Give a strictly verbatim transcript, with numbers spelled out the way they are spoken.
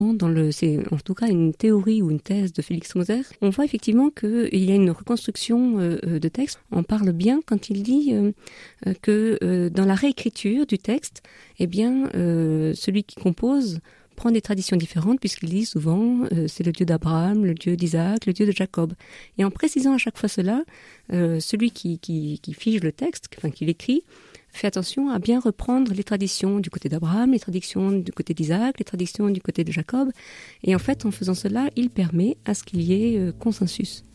Dans le, c'est en tout cas une théorie ou une thèse de Félix Moser, on voit effectivement qu'il y a une reconstruction euh, de texte. On parle bien quand il dit euh, que euh, dans la réécriture du texte, eh bien, euh, celui qui compose prend des traditions différentes, puisqu'il dit souvent euh, c'est le Dieu d'Abraham, le Dieu d'Isaac, le Dieu de Jacob. Et en précisant à chaque fois cela, euh, celui qui, qui, qui fige le texte, enfin qui l'écrit, fait attention à bien reprendre les traditions du côté d'Abraham, les traditions du côté d'Isaac, les traditions du côté de Jacob. Et en fait, en faisant cela, il permet à ce qu'il y ait euh, consensus.